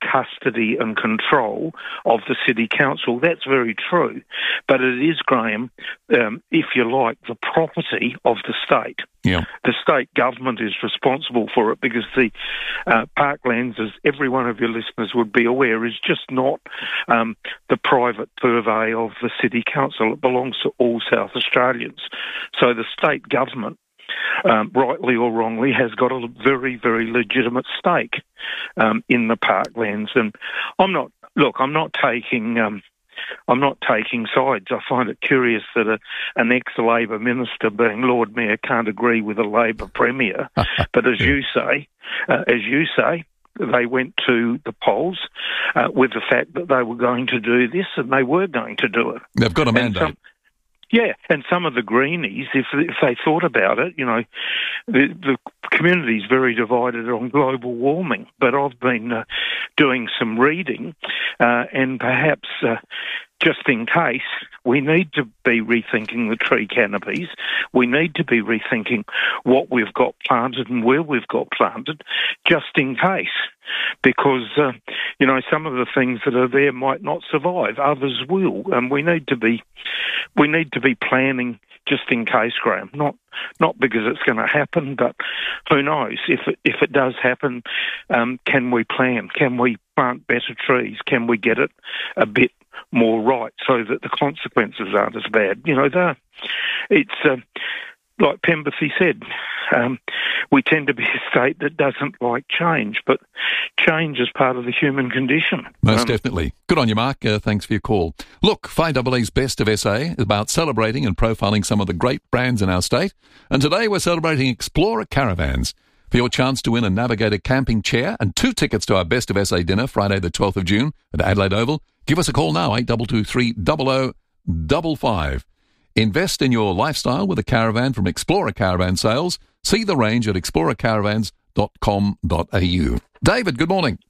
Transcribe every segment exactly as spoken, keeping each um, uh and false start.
custody and control of the city council. That's very true. But it is, Graham, um, if you like, the property of the state. Yeah. The state government is responsible for it because the uh, parklands, as every one of your listeners would be aware, is just not um, the private purvey of the city council. It belongs to all South Australians. So the state government, Um, rightly or wrongly, has got a very, very legitimate stake um, in the parklands. And I'm not, look, I'm not taking, um, I'm not taking sides. I find it curious that a, an ex-Labor minister, being Lord Mayor, can't agree with a Labor premier. But as you say, uh, as you say, they went to the polls uh, with the fact that they were going to do this, and they were going to do it. They've got a mandate. Yeah, and some of the Greenies, if if they thought about it, you know, the, the community's very divided on global warming. But I've been uh, doing some reading, uh, and perhaps uh, just in case, we need to be rethinking the tree canopies. We need to be rethinking what we've got planted and where we've got planted, just in case. Because, uh, you know, some of the things that are there might not survive, others will, and we need to be, we need to be planning just in case, Graham. Not, not because it's going to happen, but who knows? If it, if it does happen, um, can we plan? Can we plant better trees? Can we get it a bit more right so that the consequences aren't as bad? You know, the, it's uh, like Pemberthy said. Um, we tend to be a state that doesn't like change, but change is part of the human condition. Most um, definitely. Good on you, Mark. Uh, thanks for your call. Look, five A A's Best of S A is about celebrating and profiling some of the great brands in our state. And today we're celebrating Explorer Caravans. For your chance to win a Navigator camping chair and two tickets to our Best of S A dinner Friday the twelfth of June at Adelaide Oval, give us a call now, eight two two three, zero zero five five. Invest in your lifestyle with a caravan from Explorer Caravan Sales. See the range at explorer caravans dot com dot a u. David, good morning.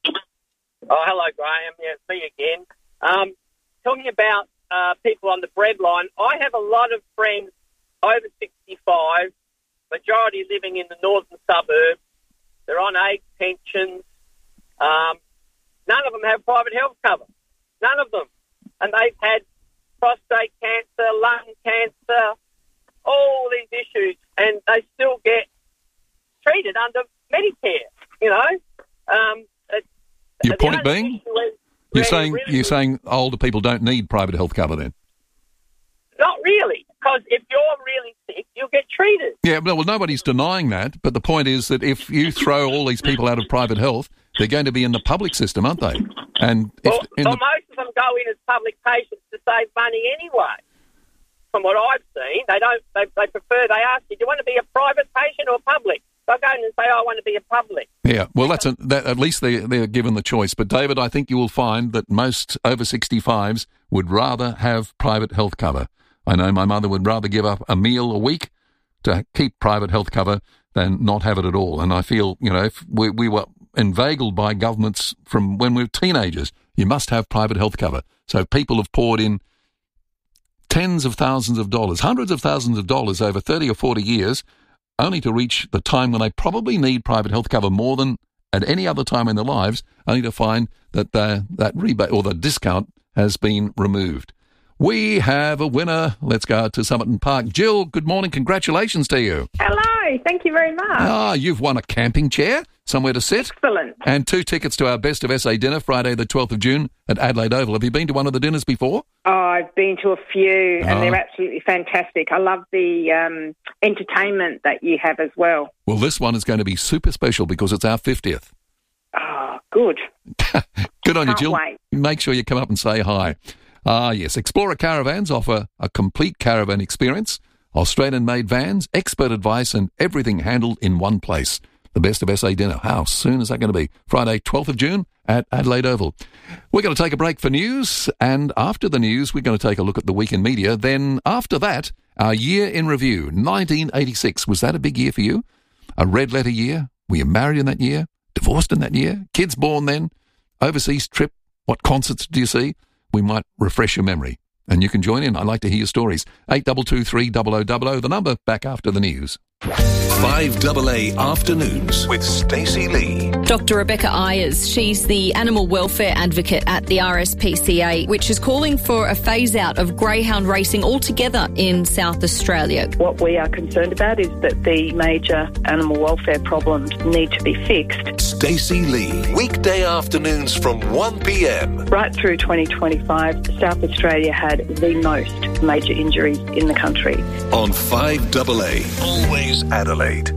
Oh, hello, Graham. Yeah, see you again. Um, talking about uh, people on the breadline, I have a lot of friends over sixty-five, majority living in the northern suburbs. They're on age pensions. Um, none of them have private health cover. None of them. And they've had prostate cancer, lung cancer, all these issues, and they still get treated under Medicare, you know. Um, it, Your point being? Is, You're saying really, you're saying older people don't need private health cover then? Not really, because if you're really sick, you'll get treated. Yeah, well, nobody's denying that, but the point is that if you throw all these people out of private health, they're going to be in the public system, aren't they? And if well, in well the... most of them go in as public patients to save money anyway. From what I've seen, they don't. They, they prefer. They ask you, "Do you want to be a private patient or public?" They'll go in and say, "Oh, I want to be a public." Yeah, well, that's a, that. At least they they're given the choice. But David, I think you will find that most over sixty-fives would rather have private health cover. I know my mother would rather give up a meal a week to keep private health cover than not have it at all. And I feel, you know, if we, we were inveigled by governments from when we were teenagers, you must have private health cover. So people have poured in tens of thousands of dollars, hundreds of thousands of dollars over thirty or forty years, only to reach the time when they probably need private health cover more than at any other time in their lives, only to find that the, that rebate or the discount has been removed. We have a winner. Let's go to Somerton Park. Jill, good morning. Congratulations to you. Hello. Thank you very much. Ah, you've won a camping chair, somewhere to sit. Excellent. And two tickets to our Best of S A dinner Friday the twelfth of June at Adelaide Oval. Have you been to one of the dinners before? Oh, I've been to a few, and Oh. they're absolutely fantastic. I love the um, entertainment that you have as well. Well, this one is going to be super special because it's our fiftieth. Oh, good. Good on you, Can't Jill. wait. Make sure you come up and say hi. Ah, yes. Explorer Caravans offer a complete caravan experience, Australian-made vans, expert advice, and everything handled in one place. The Best of S A dinner. How soon is that going to be? Friday, twelfth of June at Adelaide Oval. We're going to take a break for news, and after the news, we're going to take a look at the week in media. Then after that, our year in review, nineteen eighty-six. Was that a big year for you? A red letter year? Were you married in that year? Divorced in that year? Kids born then? Overseas trip? What concerts do you see? We might refresh your memory. And you can join in. I'd like to hear your stories. eight two two three, zero zero zero zero, the number, back after the news. five A A Afternoons with Stacey Lee. Doctor Rebecca Ayers, she's the animal welfare advocate at the R S P C A, which is calling for a phase-out of greyhound racing altogether in South Australia. What we are concerned about is that the major animal welfare problems need to be fixed. Stacey Lee, weekday afternoons from one p m. Right through twenty twenty-five, South Australia had the most major injuries in the country. On five A A, always Adelaide.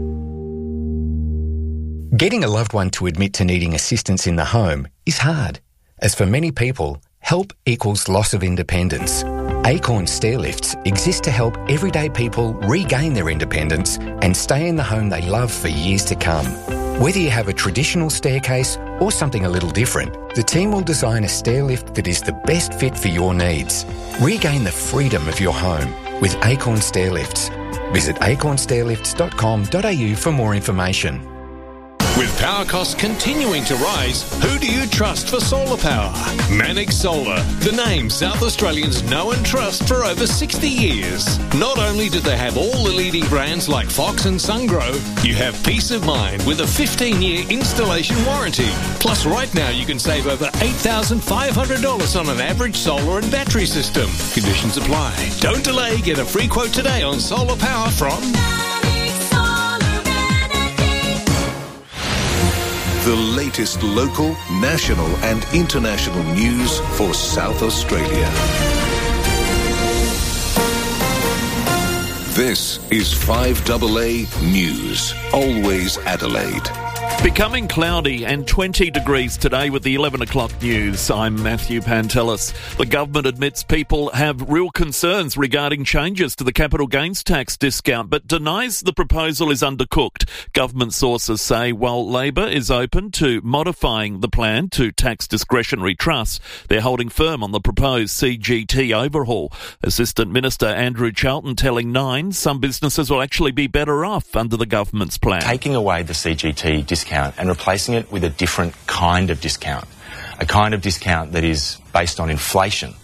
Getting a loved one to admit to needing assistance in the home is hard, as for many people, help equals loss of independence. Acorn Stairlifts exist to help everyday people regain their independence and stay in the home they love for years to come. Whether you have a traditional staircase or something a little different, the team will design a stairlift that is the best fit for your needs. Regain the freedom of your home with Acorn Stairlifts. Visit acorn stairlifts dot com dot a u for more information. With power costs continuing to rise, who do you trust for solar power? Mannix Solar, the name South Australians know and trust for over sixty years. Not only do they have all the leading brands like Fox and Sungrow, you have peace of mind with a fifteen-year installation warranty. Plus, right now you can save over eight thousand five hundred dollars on an average solar and battery system. Conditions apply. Don't delay. Get a free quote today on solar power from The latest local, national and international news for South Australia. This is five A A News, always Adelaide. Becoming cloudy and twenty degrees today with the eleven o'clock news. I'm Matthew Pantelis. The government admits people have real concerns regarding changes to the capital gains tax discount, but denies the proposal is undercooked. Government sources say while Labor is open to modifying the plan to tax discretionary trusts, they're holding firm on the proposed C G T overhaul. Assistant Minister Andrew Charlton telling Nine some businesses will actually be better off under the government's plan. Taking away the C G T discount and replacing it with a different kind of discount, a kind of discount that is based on inflation.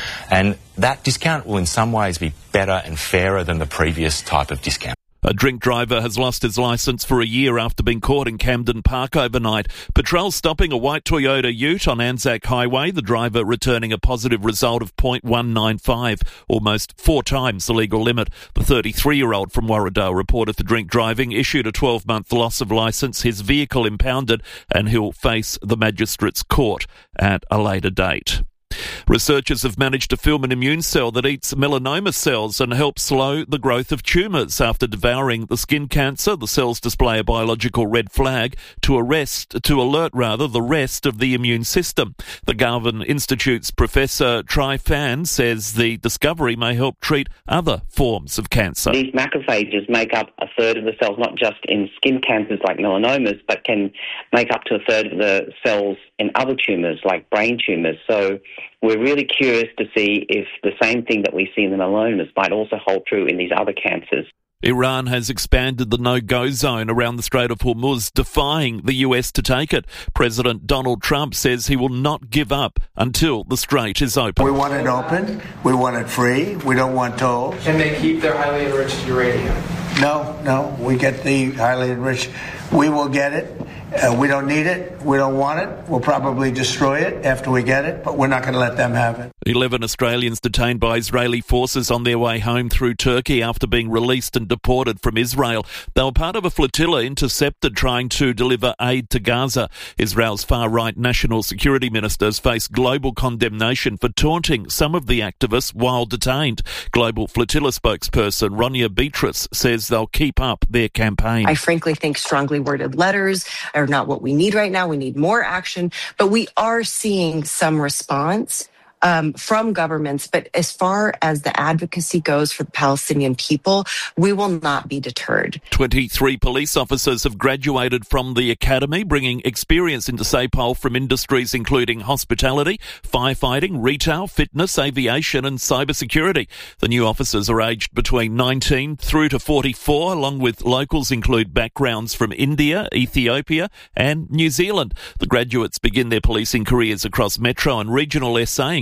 And that discount will in some ways be better and fairer than the previous type of discount. A drink driver has lost his licence for a year after being caught in Camden Park overnight. Patrol stopping a white Toyota Ute on Anzac Highway, the driver returning a positive result of point one nine five, almost four times the legal limit. The thirty-three-year-old from Warradale reported for drink driving, issued a twelve-month loss of licence, his vehicle impounded, and he'll face the magistrate's court at a later date. Researchers have managed to film an immune cell that eats melanoma cells and helps slow the growth of tumours. After devouring the skin cancer, the cells display a biological red flag to arrest, to alert rather, the rest of the immune system. The Garvan Institute's Professor Tri Fan says the discovery may help treat other forms of cancer. These macrophages make up a third of the cells, not just in skin cancers like melanomas, but can make up to a third of the cells in other tumours like brain tumours. So we're really curious to see if the same thing that we see in the melanomas might also hold true in these other cancers. Iran has expanded the no-go zone around the Strait of Hormuz, defying the U S to take it. President Donald Trump says he will not give up until the strait is open. We want it open. We want it free. We don't want tolls. Can they keep their highly enriched uranium? No, no. We get the highly enriched. We will get it. Uh, we don't need it. We don't want it. We'll probably destroy it after we get it, but we're not going to let them have it. Eleven Australians detained by Israeli forces on their way home through Turkey after being released and deported from Israel. They were part of a flotilla intercepted trying to deliver aid to Gaza. Israel's far-right national security ministers face global condemnation for taunting some of the activists while detained. Global flotilla spokesperson Ronya Beatrice says they'll keep up their campaign. I frankly think strongly worded letters are not what we need right now. We need more action, but we are seeing some response um, from governments. But as far as the advocacy goes for the Palestinian people, we will not be deterred. twenty-three police officers have graduated from the academy, bringing experience into SAPOL from industries including hospitality, firefighting, retail, fitness, aviation and cybersecurity. The new officers are aged between nineteen through to forty-four, along with locals include backgrounds from India, Ethiopia and New Zealand. The graduates begin their policing careers across metro and regional S A,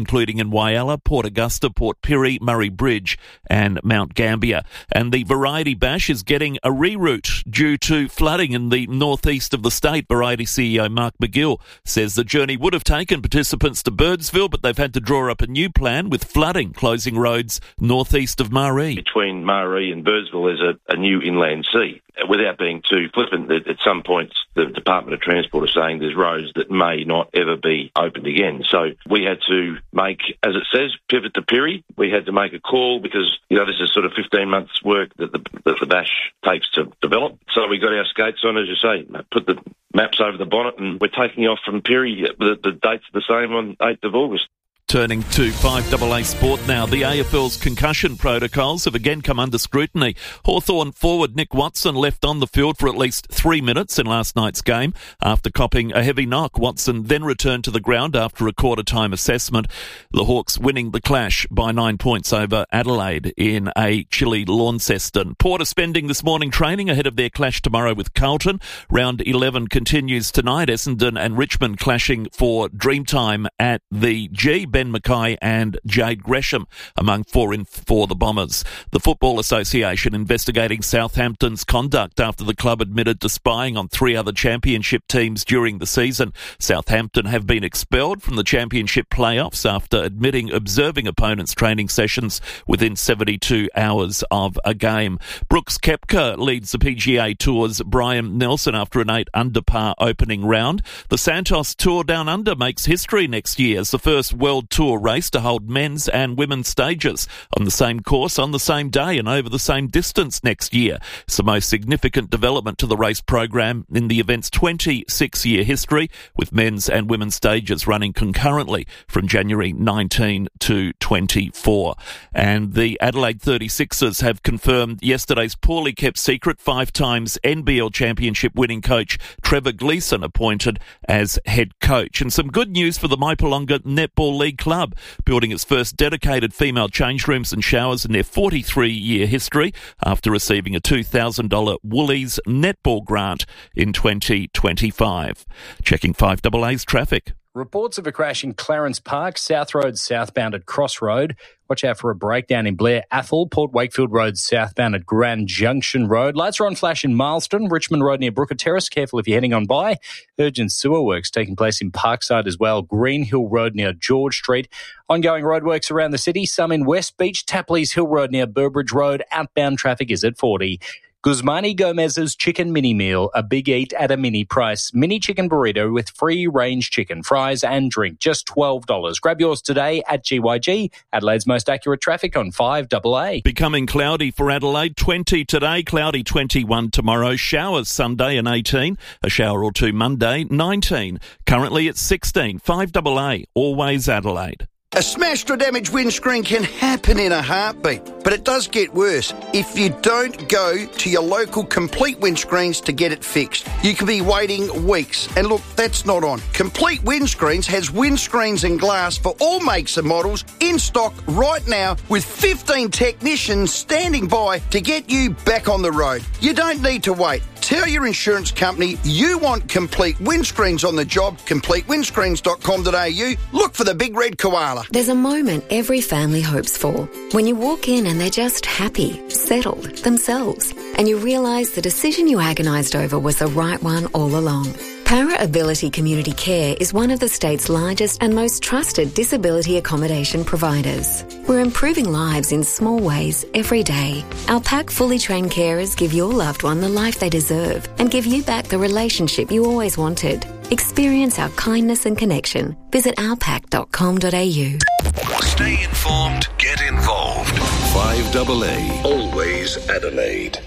including in Whyalla, Port Augusta, Port Pirie, Murray Bridge and Mount Gambier. And the Variety Bash is getting a reroute due to flooding in the northeast of the state. Variety C E O Mark McGill says the journey would have taken participants to Birdsville, but they've had to draw up a new plan with flooding closing roads northeast of Maree. Between Maree and Birdsville there's a, a new inland sea. Without being too flippant, at some points the Department of Transport are saying there's roads that may not ever be opened again. So we had to make, as it says, pivot to Pirie. We had to make a call because, you know, this is sort of fifteen months work that the, that the Bash takes to develop. So we got our skates on, as you say, put the maps over the bonnet, and we're taking off from Pirie. The, the date's the same on eighth of August. Turning to five A A sport now, the A F L's concussion protocols have again come under scrutiny. Hawthorn forward Nick Watson left on the field for at least three minutes in last night's game after copping a heavy knock. Watson then returned to the ground after a quarter-time assessment. The Hawks winning the clash by nine points over Adelaide in a chilly Launceston. Port are spending this morning training ahead of their clash tomorrow with Carlton. Round eleven continues tonight. Essendon and Richmond clashing for Dreamtime at the G. Ben Mackay and Jade Gresham among four in for the Bombers. The Football Association investigating Southampton's conduct after the club admitted to spying on three other championship teams during the season. Southampton have been expelled from the championship playoffs after admitting observing opponents' training sessions within seventy-two hours of a game. Brooks Koepka leads the P G A Tour's Brian Nelson after an eight under par opening round. The Santos Tour Down Under makes history next year as the first World Tour race to hold men's and women's stages on the same course on the same day and over the same distance next year. It's the most significant development to the race program in the event's twenty-six year history, with men's and women's stages running concurrently from January nineteen to twenty-four. And the Adelaide thirty-sixers have confirmed yesterday's poorly kept secret five times N B L championship winning coach Trevor Gleeson appointed as head coach. And some good news for the Maipolonga Netball League club, building its first dedicated female change rooms and showers in their forty-three year history after receiving a two thousand dollars Woolies netball grant in twenty twenty-five. Checking five A A's traffic. Reports of a crash in Clarence Park, South Road southbound at Cross Road. Watch out for a breakdown in Blair Athol, Port Wakefield Road southbound at Grand Junction Road. Lights are on flash in Milestone, Richmond Road near Brooker Terrace. Careful if you're heading on by. Urgent sewer works taking place in Parkside as well. Green Hill Road near George Street. Ongoing roadworks around the city, some in West Beach. Tapley's Hill Road near Burbridge Road. Outbound traffic is at forty. Guzmani Gomez's Chicken Mini Meal, a big eat at a mini price. Mini chicken burrito with free-range chicken, fries and drink, just twelve dollars. Grab yours today at G Y G, Adelaide's most accurate traffic on five A A. Becoming cloudy for Adelaide, twenty today, cloudy twenty-one tomorrow, showers Sunday and eighteen, a shower or two Monday, nineteen. Currently it's sixteen, five A A, always Adelaide. A smashed or damaged windscreen can happen in a heartbeat, but it does get worse if you don't go to your local Complete Windscreens to get it fixed. You could be waiting weeks, and look, that's not on. Complete Windscreens has windscreens and glass for all makes and models in stock right now with fifteen technicians standing by to get you back on the road. You don't need to wait. Tell your insurance company you want Complete Windscreens on the job, complete windscreens dot com dot a u. Look for the big red koala. There's a moment every family hopes for. When you walk in and they're just happy, settled, themselves, and you realise the decision you agonised over was the right one all along. Para Ability Community Care is one of the state's largest and most trusted disability accommodation providers. We're improving lives in small ways every day. Our P A C fully trained carers give your loved one the life they deserve and give you back the relationship you always wanted. Experience our kindness and connection. Visit our pac dot com dot a u. Stay informed, get involved. five A A, always Adelaide.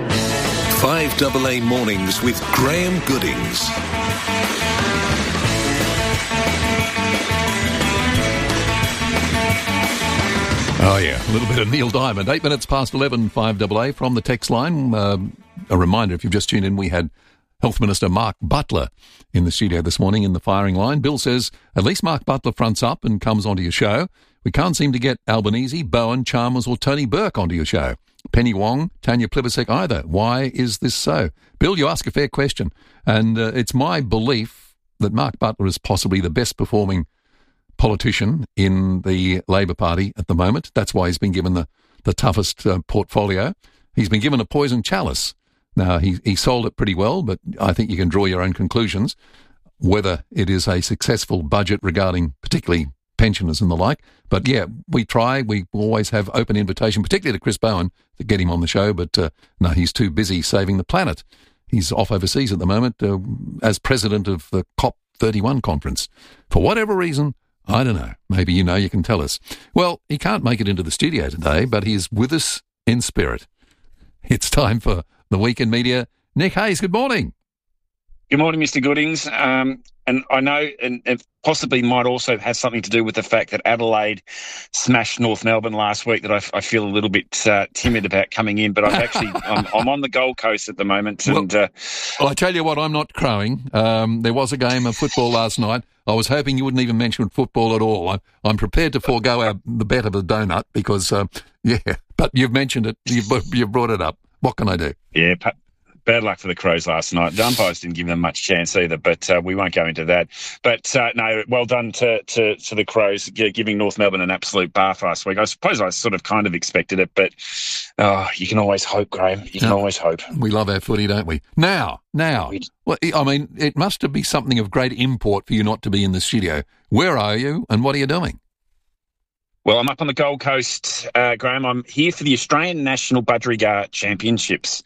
five A A Mornings with Graham Goodings. Oh, yeah, a little bit of Neil Diamond. Eight minutes past eleven, five A A from the text line. Um, a reminder, if you've just tuned in, we had Health Minister Mark Butler in the studio this morning in the firing line. Bill says, at least Mark Butler fronts up and comes onto your show. We can't seem to get Albanese, Bowen, Chalmers or Tony Burke onto your show. Penny Wong, Tanya Plibersek either. Why is this so? Bill, you ask a fair question. And uh, it's my belief that Mark Butler is possibly the best performing politician in the Labor Party at the moment. That's why he's been given the, the toughest uh, portfolio. He's been given a poison chalice. Now, he, he sold it pretty well, but I think you can draw your own conclusions whether it is a successful budget regarding particularly pensioners and the like. But yeah, we try. We always have open invitation, particularly to Chris Bowen, to get him on the show. But uh, no, he's too busy saving the planet. He's off overseas at the moment uh, as president of the COP thirty-one conference. For whatever reason, I don't know. Maybe you know, you can tell us. Well, he can't make it into the studio today, but he's with us in spirit. It's time for the Weekend Media. Nick Hayes, good morning. Good morning, Mister Goodings. Um, and I know, and it possibly might also have something to do with the fact that Adelaide smashed North Melbourne last week, that I, I feel a little bit uh, timid about coming in. But I've actually, I'm, I'm on the Gold Coast at the moment. And well, uh, well, I tell you what, I'm not crowing. Um, there was a game of football last night. I was hoping you wouldn't even mention football at all. I'm, I'm prepared to forego our, the bet of a donut because, uh, yeah, but you've mentioned it. You've, you've brought it up. What can I do? Yeah, pa- bad luck for the Crows last night. The umpires didn't give them much chance either, but uh, we won't go into that. But uh, no, well done to, to, to the Crows, giving North Melbourne an absolute bath last week. I suppose I sort of kind of expected it, but oh, you can always hope, Graham. You can no, always hope. We love our footy, don't we? Now, now, well, I mean, it must be something of great import for you not to be in the studio. Where are you and what are you doing? Well, I'm up on the Gold Coast, uh, Graham. I'm here for the Australian National Budgerigar Championships.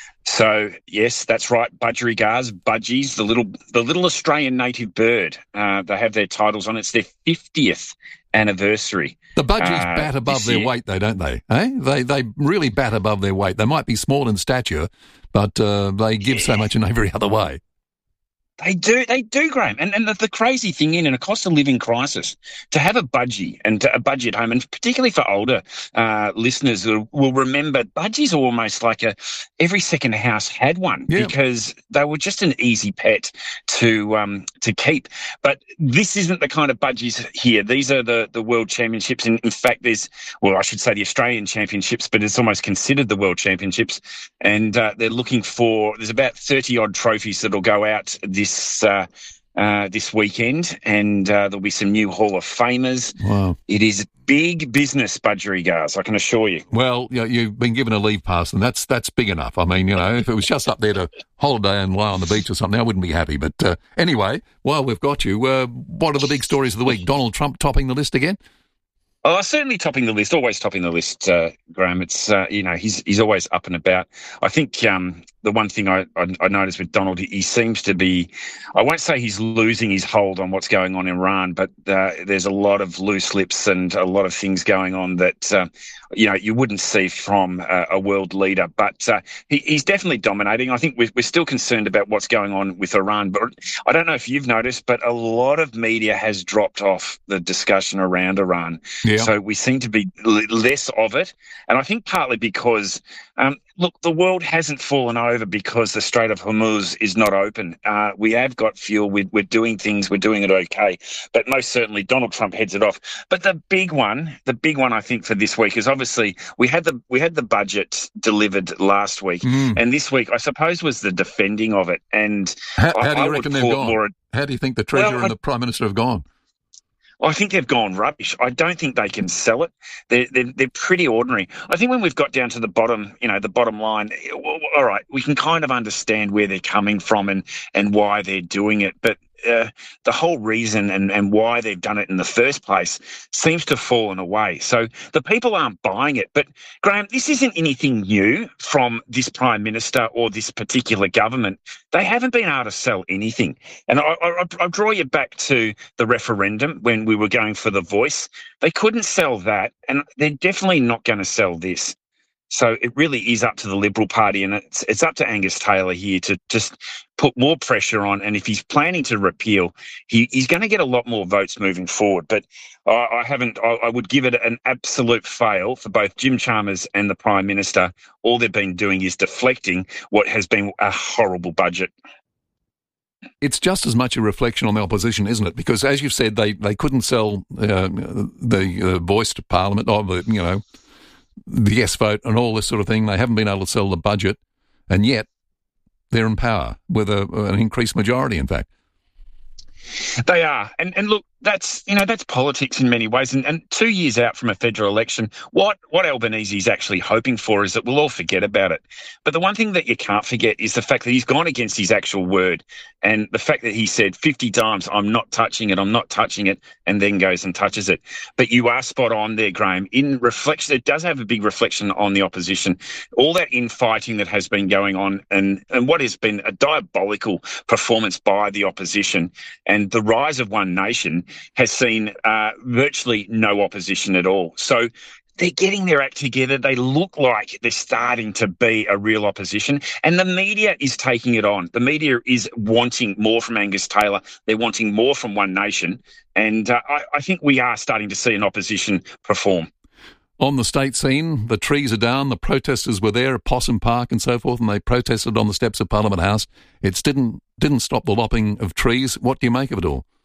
So, yes, that's right, budgerigars, budgies, the little the little Australian native bird. Uh, they have their titles on. It's their fiftieth anniversary. The budgies uh, bat above their year. weight, though, don't they? Eh? They they really bat above their weight. They might be small in stature, but uh, they give yeah. so much in every other way. They do, they do, Graham. And, and the, the crazy thing in, in a cost of living crisis, to have a budgie and to, a budgie at home, and particularly for older uh, listeners will, will remember, budgies are almost like a every second house had one yeah. because they were just an easy pet to um, to keep. But this isn't the kind of budgies here. These are the, the World Championships. In, in fact, there's, well, I should say the Australian Championships, but it's almost considered the World Championships. And uh, they're looking for, there's about thirty-odd trophies that will go out this This uh, uh, this weekend, and uh, there'll be some new Hall of Famers. Wow! It is big business, budgerigars, I can assure you. Well, you know, you've been given a leave pass, and that's that's big enough. I mean, you know, if it was just up there to holiday and lie on the beach or something, I wouldn't be happy. But uh, anyway, while we've got you, uh, what are the big stories of the week? Donald Trump topping the list again? Oh, certainly topping the list, always topping the list, uh, Graham. It's, uh, you know, he's he's always up and about. I think um, the one thing I, I, I noticed with Donald, he seems to be, I won't say he's losing his hold on what's going on in Iran, but uh, there's a lot of loose lips and a lot of things going on that, uh, you know, you wouldn't see from uh, a world leader. But uh, he, he's definitely dominating. I think we're, we're still concerned about what's going on with Iran. But I don't know if you've noticed, but a lot of media has dropped off the discussion around Iran. Yeah. So we seem to be l- less of it. And I think partly because, um, look, the world hasn't fallen over because the Strait of Hormuz is not open. Uh, we have got fuel. We're, we're doing things. We're doing it okay. But most certainly Donald Trump heads it off. But the big one, the big one I think for this week is obviously we had the we had the budget delivered last week. Mm. And this week, I suppose, was the defending of it. And how, I, how do you I reckon they've gone? More, how do you think the Treasurer well, I, and the Prime Minister have gone? I think they've gone rubbish. I don't think they can sell it. They're, they're, they're pretty ordinary. I think when we've got down to the bottom, you know, the bottom line, all right, we can kind of understand where they're coming from and, and why they're doing it. But uh, the whole reason and, and why they've done it in the first place seems to have fallen away. So the people aren't buying it. But, Graham, this isn't anything new from this Prime Minister or this particular government. They haven't been able to sell anything. And I, I, I draw you back to the referendum when we were going for the voice. They couldn't sell that, and they're definitely not going to sell this. So it really is up to the Liberal Party, and it's it's up to Angus Taylor here to just put more pressure on. And if he's planning to repeal, he, he's going to get a lot more votes moving forward. But I, I haven't. I, I would give it an absolute fail for both Jim Chalmers and the Prime Minister. All they've been doing is deflecting what has been a horrible budget. It's just as much a reflection on the opposition, isn't it? Because, as you've said, they, they couldn't sell uh, the uh, voice to Parliament, or the, you know, the yes vote and all this sort of thing. They haven't been able to sell the budget, and yet they're in power with a, an increased majority, in fact. They are. And, and look, that's, you know, that's politics in many ways. And, and two years out from a federal election, what, what Albanese is actually hoping for is that we'll all forget about it. But the one thing that you can't forget is the fact that he's gone against his actual word, and the fact that he said fifty times, I'm not touching it, I'm not touching it, and then goes and touches it. But you are spot on there, Graham. In reflection, it does have a big reflection on the opposition. All that infighting that has been going on, and, and what has been a diabolical performance by the opposition, and the rise of One Nation has seen uh, virtually no opposition at all. So they're getting their act together. They look like they're starting to be a real opposition, and the media is taking it on. The media is wanting more from Angus Taylor. They're wanting more from One Nation, and uh, I, I think we are starting to see an opposition perform. On the state scene, the trees are down, the protesters were there at Possum Park and so forth, and they protested on the steps of Parliament House. It didn't, didn't stop the lopping of trees. What do you make of it all?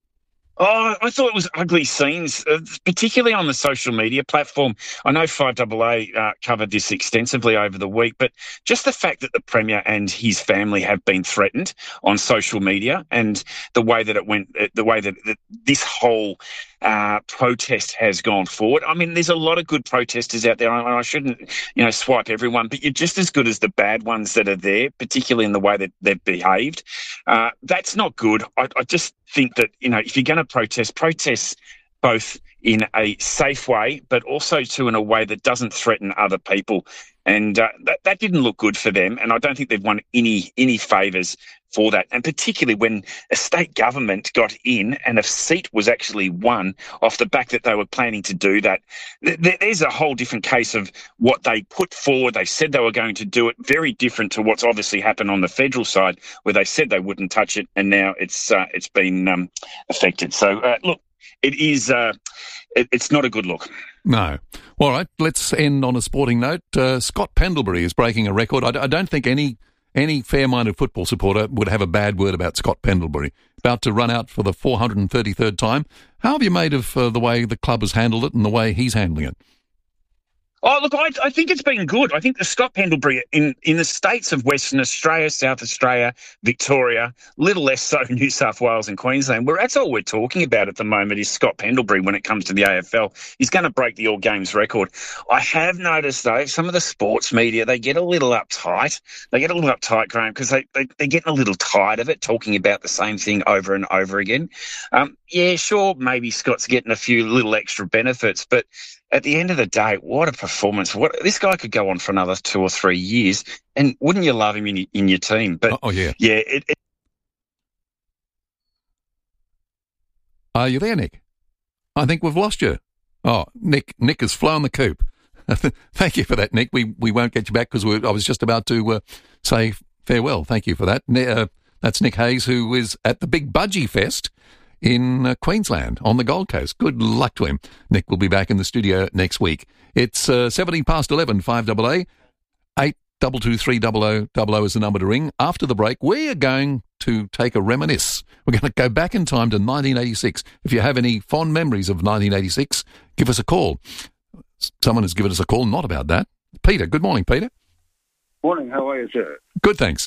Oh, I thought it was ugly scenes, uh, particularly on the social media platform. I know five A A uh, covered this extensively over the week, but just the fact that the Premier and his family have been threatened on social media, and the way that it went, the way that, that this whole uh, protest has gone forward. I mean, there's a lot of good protesters out there, and I shouldn't, you know, swipe everyone, but you're just as good as the bad ones that are there, particularly in the way that they've behaved. Uh, that's not good. I, I just think that, you know, if you're going to protest, protest both in a safe way, but also to in a way that doesn't threaten other people. And uh, that, that didn't look good for them. And I don't think they've won any any favours for that. And particularly when a state government got in and a seat was actually won off the back that they were planning to do that. There's a whole different case of what they put forward. They said they were going to do it, very different to what's obviously happened on the federal side, where they said they wouldn't touch it, and now it's uh, it's been um, affected. So, uh, look, it is uh, it, it's not a good look. No. All right, let's end on a sporting note. Uh, Scott Pendlebury is breaking a record. I, I don't think any any fair-minded football supporter would have a bad word about Scott Pendlebury. About to run out for the four hundred thirty-third time. How have you made of uh, the way the club has handled it and the way he's handling it? Oh, look, I, I think it's been good. I think the Scott Pendlebury in, in the states of Western Australia, South Australia, Victoria, little less so New South Wales and Queensland, where that's all we're talking about at the moment is Scott Pendlebury when it comes to the A F L. He's going to break the All Games record. I have noticed, though, some of the sports media, they get a little uptight. They get a little uptight, Graham, because they, they, they're getting a little tired of it, talking about the same thing over and over again. Um, yeah, sure, maybe Scott's getting a few little extra benefits, but at the end of the day, what a performance. What this guy could go on for another two or three years, and wouldn't you love him in, in your team? But oh, yeah. Yeah. It, it... Are you there, Nick? I think we've lost you. Oh, Nick Nick has flown the coop. Thank you for that, Nick. We we won't get you back because I was just about to uh, say farewell. Thank you for that. Uh, that's Nick Hayes, who is at the Big Budgie Fest in uh, Queensland on the Gold Coast. Good luck to him. Nick will be back in the studio next week. It's uh, seventy past eleven, five A A, eight two two three double oh double oh is the number to ring. After the break, we are going to take a reminisce. We're going to go back in time to nineteen eighty-six. If you have any fond memories of nineteen eighty-six, give us a call. Someone has given us a call, not about that. Peter, good morning, Peter. Morning, how are you, sir? Good, thanks.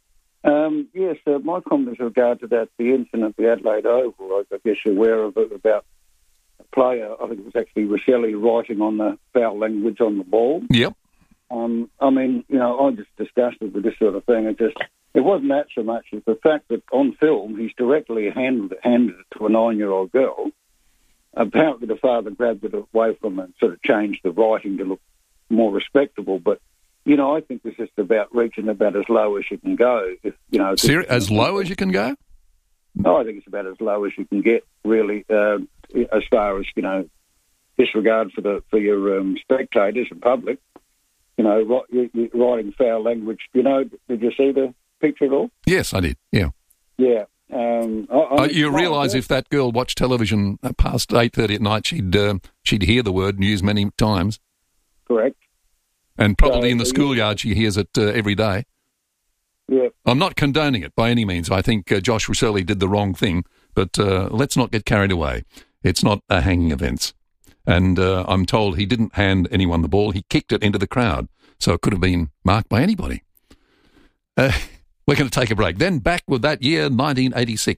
Um, yes, uh, my comment with regard to that, the incident at the Adelaide Oval, I guess you're aware of it, about a player, I think it was actually Rosselli, writing on the foul language on the ball. Yep. Um, I mean, you know, I'm just disgusted with this sort of thing. It just, it wasn't that so much as the fact that on film he's directly handed, handed it to a nine-year-old girl. Apparently the father grabbed it away from her and sort of changed the writing to look more respectable, but you know, I think it's just about reaching about as low as you can go. If you know, Ser- as low as you can go? No, I think it's about as low as you can get, really, uh, as far as, you know, disregard for the for your um, spectators and public. You know, writing foul language. You know, did you see the picture at all? Yes, I did, yeah. Yeah. Um, I, I uh, you realise if that girl watched television past eight thirty at night, she'd, uh, she'd hear the word used many times. Correct. And probably so, in the schoolyard she hears it uh, every day. Yeah. I'm not condoning it by any means. I think uh, Josh Rosselli did the wrong thing, but uh, let's not get carried away. It's not a hanging offence. And uh, I'm told he didn't hand anyone the ball. He kicked it into the crowd, so it could have been marked by anybody. Uh, we're going to take a break. Then back with that year, nineteen eighty-six.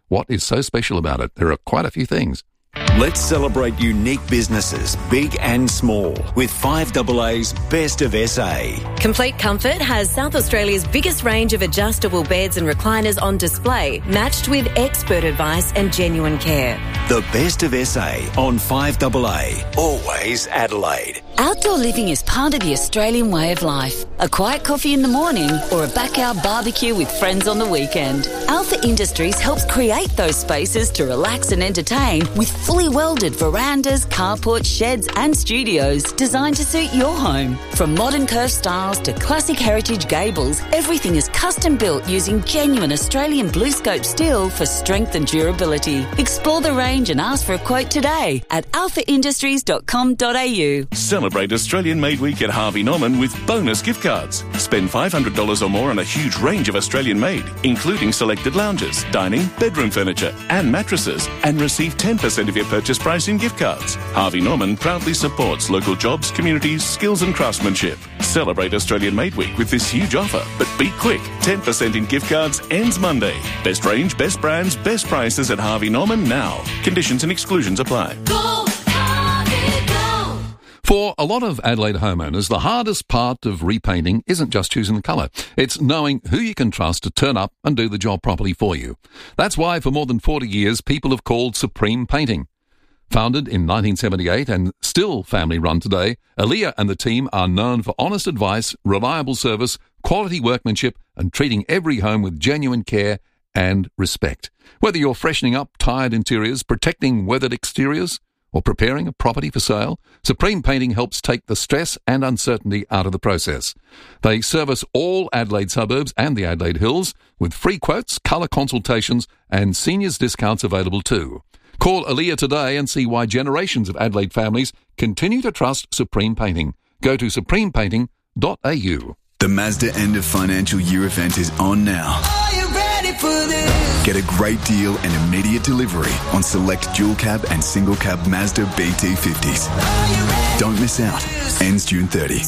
What is so special about it? There are quite a few things. Let's celebrate unique businesses, big and small, with five A A's Best of S A. Complete Comfort has South Australia's biggest range of adjustable beds and recliners on display, matched with expert advice and genuine care. The Best of S A on five A A. Always Adelaide. Outdoor living is part of the Australian way of life. A quiet coffee in the morning or a backyard barbecue with friends on the weekend. Alpha Industries helps create those spaces to relax and entertain with fully welded verandas, carports, sheds and studios designed to suit your home. From modern curved styles to classic heritage gables, everything is custom built using genuine Australian blue scope steel for strength and durability. Explore the range and ask for a quote today at alpha industries dot com dot a u. Celebrate Australian Made Week at Harvey Norman with bonus gift cards. Spend five hundred dollars or more on a huge range of Australian made, including selected lounges, dining, bedroom furniture and mattresses, and receive ten percent of your purchase price in gift cards. Harvey Norman proudly supports local jobs, communities, skills and craftsmanship. Celebrate Australian Made Week with this huge offer, but be quick. ten percent in gift cards ends Monday. Best range, best brands, best prices at Harvey Norman now. Conditions and exclusions apply. Go, Harvey, go. For a lot of Adelaide homeowners, the hardest part of repainting isn't just choosing the colour. It's knowing who you can trust to turn up and do the job properly for you. That's why for more than forty years, people have called Supreme Painting. Founded in nineteen seventy-eight and still family-run today, Aaliyah and the team are known for honest advice, reliable service, quality workmanship, and treating every home with genuine care and respect. Whether you're freshening up tired interiors, protecting weathered exteriors, or preparing a property for sale, Supreme Painting helps take the stress and uncertainty out of the process. They service all Adelaide suburbs and the Adelaide Hills with free quotes, colour consultations, and seniors discounts available too. Call Aaliyah today and see why generations of Adelaide families continue to trust Supreme Painting. Go to supreme painting dot a u. The Mazda end of financial year event is on now. Are you ready for this? Get a great deal and immediate delivery on select dual cab and single cab Mazda B T fifties. Don't miss out. Ends June thirtieth.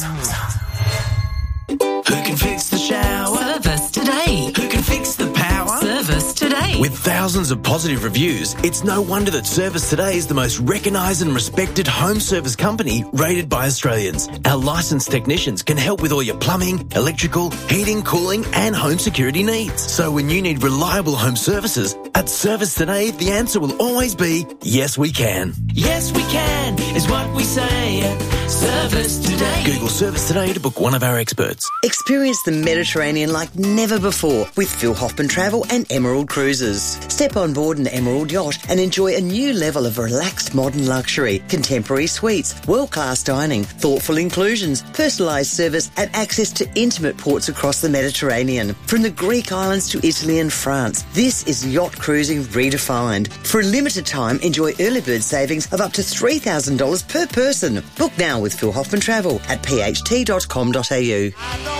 Who can fix the shower? Service today. Who can fix the power? Service today. With thousands of positive reviews, it's no wonder that Service Today is the most recognised and respected home service company rated by Australians. Our licensed technicians can help with all your plumbing, electrical, heating, cooling and home security needs. So when you need reliable home services, at Service Today, the answer will always be, yes we can. Yes we can is what we say at Service Today. Google Service Today to book one of our experts. Experience the Mediterranean like never before with Phil Hoffman Travel and Emerald Cruises. Step on board an Emerald yacht and enjoy a new level of relaxed modern luxury, contemporary suites, world-class dining, thoughtful inclusions, personalised service and access to intimate ports across the Mediterranean. From the Greek islands to Italy and France, this is yacht cruising redefined. For a limited time, enjoy early bird savings of up to three thousand dollars per person. Book now with Phil Hoffman Travel at p h t dot com dot a u.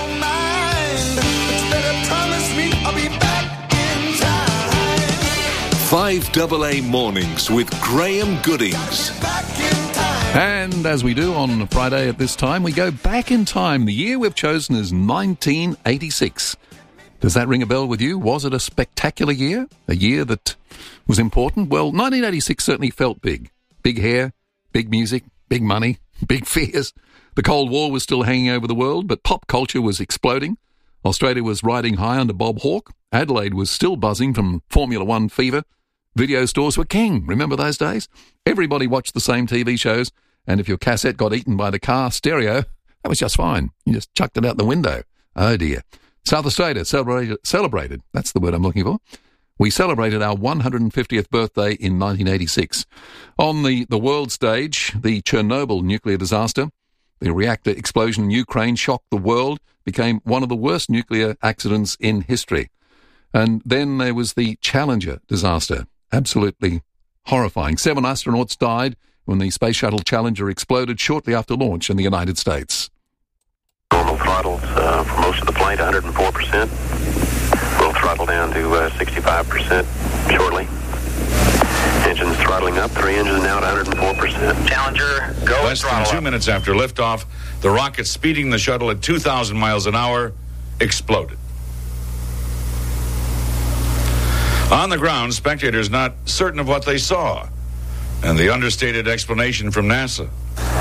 five A A Mornings with Graham Goodings. And as we do on Friday at this time, we go back in time. The year we've chosen is nineteen eighty-six. Does that ring a bell with you? Was it a spectacular year? A year that was important? Well, nineteen eighty-six certainly felt big. Big hair, big music, big money, big fears. The Cold War was still hanging over the world, but pop culture was exploding. Australia was riding high under Bob Hawke. Adelaide was still buzzing from Formula One fever. Video stores were king. Remember those days? Everybody watched the same T V shows, and if your cassette got eaten by the car stereo, that was just fine. You just chucked it out the window. Oh dear. South Australia celebrated, celebrated, that's the word I'm looking for. We celebrated our one hundred fiftieth birthday in nineteen eighty-six. On the, the world stage, the Chernobyl nuclear disaster, the reactor explosion in Ukraine shocked the world, became one of the worst nuclear accidents in history. And then there was the Challenger disaster. Absolutely horrifying. Seven astronauts died when the Space Shuttle Challenger exploded shortly after launch in the United States. Normal throttles uh, for most of the flight, one hundred four percent. We'll throttle down to uh, sixty-five percent shortly. Engines throttling up, three engines now at one hundred four percent. Challenger, go. Less than two up. minutes after liftoff, the rocket speeding the shuttle at two thousand miles an hour exploded. On the ground, spectators not certain of what they saw, and the understated explanation from NASA.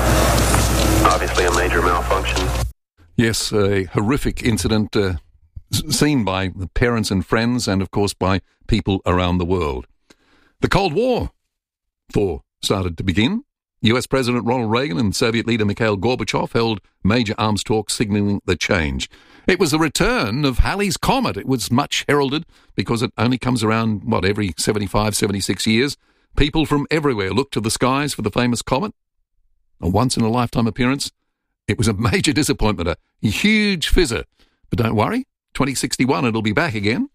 Obviously a major malfunction. Yes, a horrific incident uh, seen by the parents and friends and, of course, by people around the world. The Cold War thaw started to begin. U S President Ronald Reagan and Soviet leader Mikhail Gorbachev held major arms talks signaling the change. It was the return of Halley's Comet. It was much heralded because it only comes around, what, every seventy-five, seventy-six years. People from everywhere looked to the skies for the famous comet. A once-in-a-lifetime appearance. It was a major disappointment, a huge fizzer. But don't worry, twenty sixty-one it'll be back again.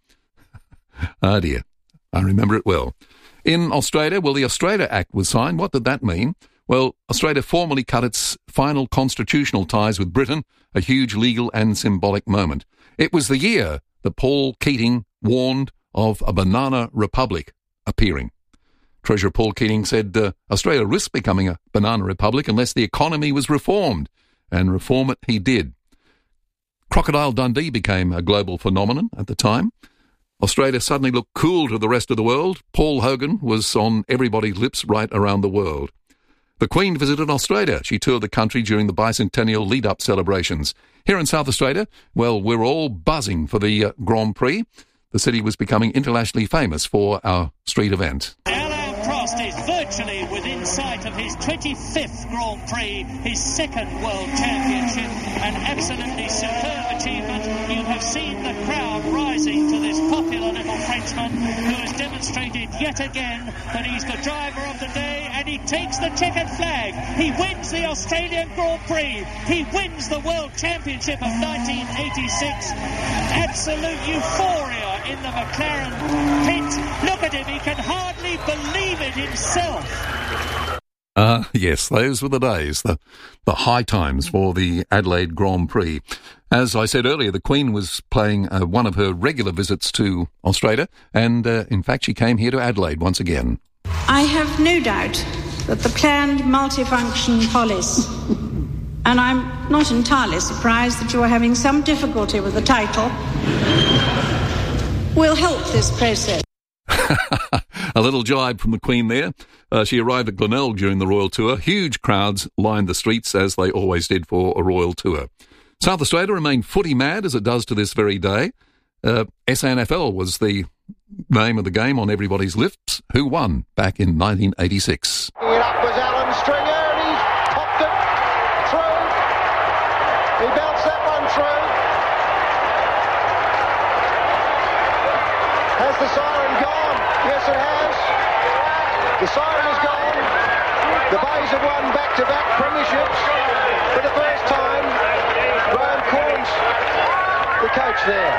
Ah, dear. I remember it well. In Australia, well, the Australia Act was signed. What did that mean? Well, Australia formally cut its final constitutional ties with Britain, a huge legal and symbolic moment. It was the year that Paul Keating warned of a banana republic appearing. Treasurer Paul Keating said uh, Australia risked becoming a banana republic unless the economy was reformed, and reform it he did. Crocodile Dundee became a global phenomenon at the time. Australia suddenly looked cool to the rest of the world. Paul Hogan was on everybody's lips right around the world. The Queen visited Australia. She toured the country during the bicentennial lead-up celebrations. Here in South Australia, well, we're all buzzing for the uh, Grand Prix. The city was becoming internationally famous for our street event. Alain Prost is virtually within sight of his twenty-fifth Grand Prix, his second World Championship, an absolutely superb achievement. You have seen the crowd rising to this popular little Frenchman who has demonstrated yet again that he's the driver of the day, and he takes the checkered flag. He wins the Australian Grand Prix. He wins the World Championship of nineteen eighty-six. Absolute euphoria in the McLaren pit. Look at him, he can hardly believe it himself. Ah, uh, yes, those were the days, the, the high times for the Adelaide Grand Prix. As I said earlier, the Queen was paying uh, one of her regular visits to Australia, and uh, in fact she came here to Adelaide once again. I have no doubt that the planned multifunction policy, and I'm not entirely surprised that you are having some difficulty with the title, will help this process. A little jibe from the Queen there. Uh, she arrived at Glenelg during the Royal Tour. Huge crowds lined the streets, as they always did for a Royal Tour. South Australia remained footy mad, as it does to this very day. Uh, S A N F L was the name of the game on everybody's lips. Who won back in nineteen eighty-six? It up was Alan Stringer, and he's popped it through. He bounced that one through. Has the siren gone? Yes, it has. The siren is gone. The Bays have won back-to-back premierships for the first time. Graham Corns, the coach there.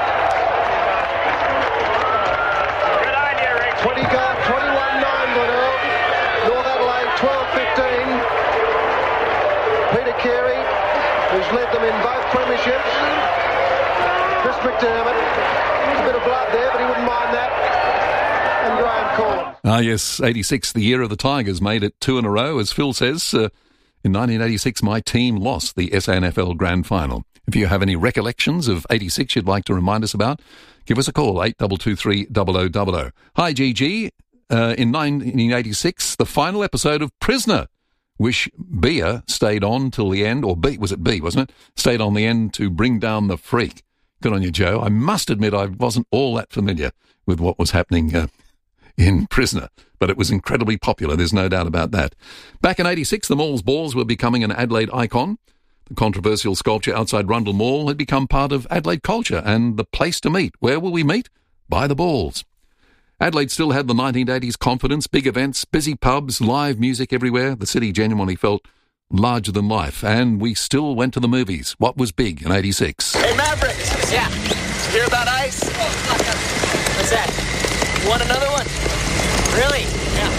Good idea, Rick. twenty goal, twenty-one nine Glenelg. North Adelaide twelve fifteen. Peter Carey, who's led them in both premierships. Chris McDermott. A bit of blood there, but he wouldn't mind that. And Graham Corns. Ah, yes, eighty-six, the year of the Tigers, made it two in a row. As Phil says, uh, in nineteen eighty-six, my team lost the S A N F L Grand Final. If you have any recollections of eighty-six you'd like to remind us about, give us a call, eight two two three, zero zero zero zero. Hi, Gigi. Uh, in nineteen eighty-six, the final episode of Prisoner. Wish Bea stayed on till the end, or B, was it B, wasn't it? Stayed on the end to bring down the freak. Good on you, Joe. I must admit I wasn't all that familiar with what was happening uh, in Prisoner, but it was incredibly popular, there's no doubt about that. Back in eighty-six, the Mall's balls were becoming an Adelaide icon. The controversial sculpture outside Rundle Mall had become part of Adelaide culture and the place to meet. Where will we meet? By the balls. Adelaide still had the nineteen eighties confidence, big events, busy pubs, live music everywhere. The city genuinely felt larger than life, and we still went to the movies. What was big in eighty-six? Hey, Mavericks! Yeah. Hear about ice? What's that? You want another one? Really? Yeah.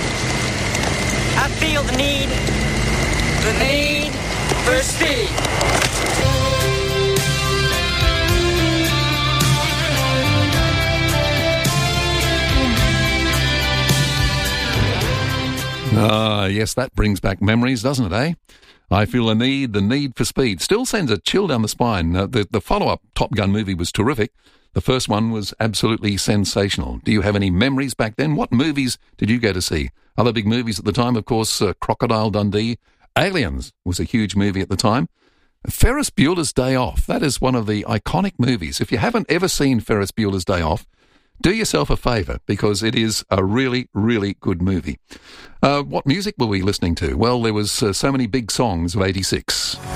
I feel the need, the need for speed. Ah, yes, that brings back memories, doesn't it, eh? I feel the need, the need for speed. Still sends a chill down the spine. Uh, the, the follow-up Top Gun movie was terrific. The first one was absolutely sensational. Do you have any memories back then? What movies did you go to see? Other big movies at the time, of course, uh, Crocodile Dundee. Aliens was a huge movie at the time. Ferris Bueller's Day Off. That is one of the iconic movies. If you haven't ever seen Ferris Bueller's Day Off, do yourself a favour, because it is a really, really good movie. Uh, what music were we listening to? Well, there was uh, so many big songs of eighty-six.